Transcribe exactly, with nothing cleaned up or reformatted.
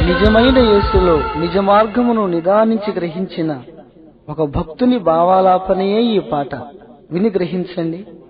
నిజమైన యేసులో నిజ మార్గమును నిదానించి గ్రహించిన ఒక భక్తుని భావాలాపనయే ఈ పాట. విని గ్రహించండి.